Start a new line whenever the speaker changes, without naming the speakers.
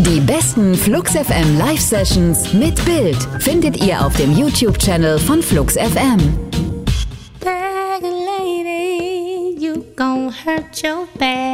Die besten Flux FM Live-Sessions mit Bild findet ihr auf dem YouTube-Channel von Flux FM.
Bag lady, you gon' hurt your back.